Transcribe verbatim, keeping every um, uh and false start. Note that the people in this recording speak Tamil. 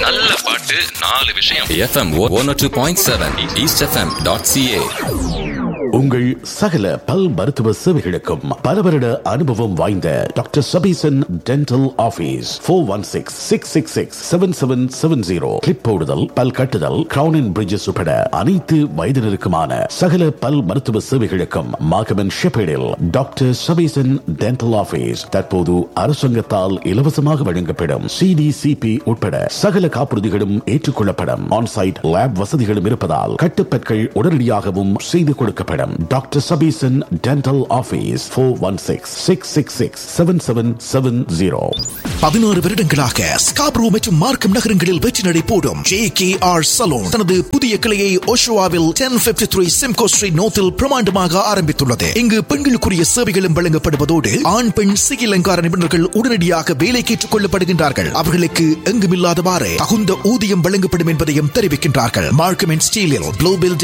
நல்ல பாட்டு நாலு விஷயம். FM one oh two point seven east f m dot c a. உங்கள் சகல பல் மருத்துவ சேவைகளுக்கும் பல வருட அனுபவம் வாய்ந்த doctor Sabesan dental office four one six six six six seven seven seven zero. Clip போடுதல், பல் கட்டுதல், கிரவுன் அண்ட் பிரிட்ஜஸ் உட்பட அனைத்து வயதினருக்குமான சகல பல் மருத்துவ சேவைகளுக்கும் மாகமன் ஷெப்பேடில் டாக்டர் சபீசன் டென்டல் ஆபீஸ் தற்போது அரசாங்கத்தால் இலவசமாக வழங்கப்படும் சிடிசிபி உட்பட சகல காப்புறுதிகளும் ஏற்றுக்கொள்ளப்படும். ஆன்சைட் லேப் வசதிகளும் இருப்பதால் கட்டுப்பற்கள் உடனடியாகவும் செய்து கொடுக்கப்படும். Doctor Sabesan dental office four one six six six six seven seven seven zero. பதினாறு வருடங்களாக ஸ்காப்ரோ மற்றும் மார்க்கம் நகரங்களில் வெற்றி நடை போடும் ஜே கே ஆர் சலூன் தனது புதிய கிளையை ஓஷோவாவில் ten fifty-three சிம்கோ ஸ்ட்ரீட் நோத்தில் பிரமாண்டமாக ஆரம்பித்துள்ளது. இங்கு பெண்களுக்குரிய சேவைகளும் வழங்கப்படுவதோடு ஆண் பெண் சிகை அலங்கார நிபுணர்கள் உடனடியாக வேலைக்கு ஏற்றுக் கொள்ளப்படுகின்றார்கள். அவர்களுக்கு எங்குமில்லாதவாறு தகுந்த ஊதியம் வழங்கப்படும் என்பதையும் தெரிவிக்கின்றார்கள். மார்க்கம் அண்ட் ஸ்டீலில் ப்ளூ பில்டிங்